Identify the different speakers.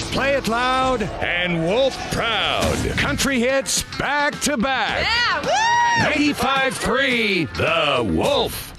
Speaker 1: Play it loud and Wolf proud. Country hits back to back.
Speaker 2: Yeah, woo!
Speaker 1: 95.3 The Wolf.